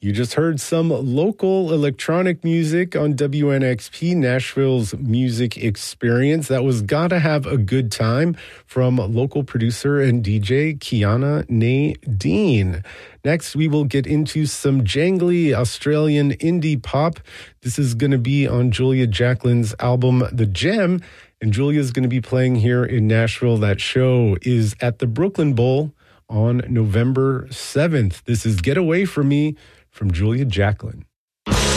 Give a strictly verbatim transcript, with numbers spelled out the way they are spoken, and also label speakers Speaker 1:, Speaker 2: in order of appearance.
Speaker 1: You just heard some local electronic music on W N X P, Nashville's music experience. That was Gotta Have a Good Time from local producer and D J Kiana Nadine. Next, we will get into some jangly Australian indie pop. This is going to be on Julia Jacquelin's album, The Gem, and Julia's going to be playing here in Nashville. That show is at the Brooklyn Bowl on November seventh. This is Get Away From Me from Julia Jacqueline.